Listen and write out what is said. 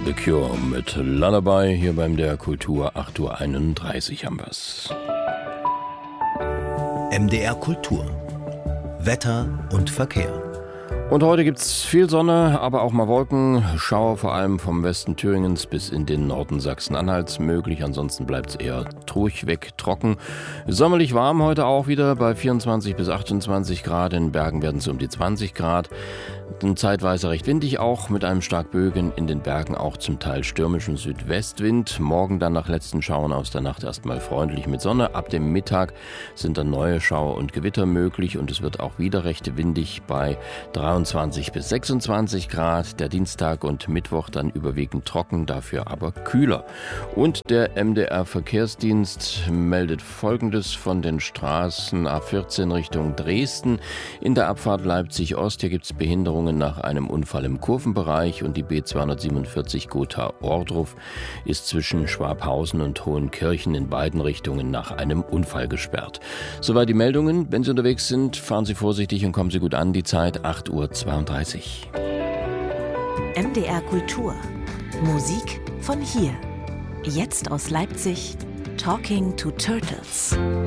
The Cure mit Lullaby hier beim MDR Kultur, 8:31 Uhr haben wir's. MDR Kultur. Wetter und Verkehr. Und heute gibt's viel Sonne, aber auch mal Wolken. Schauer vor allem vom Westen Thüringens bis in den Norden Sachsen-Anhalts möglich. Ansonsten bleibt's eher durchweg trocken. Sommerlich warm heute auch wieder bei 24 bis 28 Grad. In Bergen werden es um die 20 Grad. Dann zeitweise recht windig auch, mit einem stark Bögen in den Bergen auch zum Teil stürmischen Südwestwind. Morgen dann nach letzten Schauern aus der Nacht erstmal freundlich mit Sonne. Ab dem Mittag sind dann neue Schauer und Gewitter möglich und es wird auch wieder recht windig bei 23 bis 26 Grad. Der Dienstag und Mittwoch dann überwiegend trocken, dafür aber kühler. Und der MDR-Verkehrsdienst meldet Folgendes von den Straßen A14 Richtung Dresden. In der Abfahrt Leipzig-Ost, hier gibt es Behinderungen nach einem Unfall im Kurvenbereich und die B247 Gotha-Ohrdruf ist zwischen Schwabhausen und Hohenkirchen in beiden Richtungen nach einem Unfall gesperrt. Soweit die Meldungen. Wenn Sie unterwegs sind, fahren Sie vorsichtig und kommen Sie gut an. Die Zeit 8:32 Uhr. MDR Kultur. Musik von hier. Jetzt aus Leipzig. Talking to Turtles.